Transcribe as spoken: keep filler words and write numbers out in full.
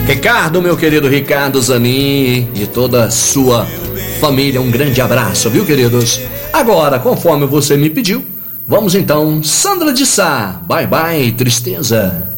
Ricardo, meu querido Ricardo Zanin e toda a sua família, um grande abraço, viu, queridos? Agora, conforme você me pediu, vamos então, Sandra de Sá, Bye Bye Tristeza.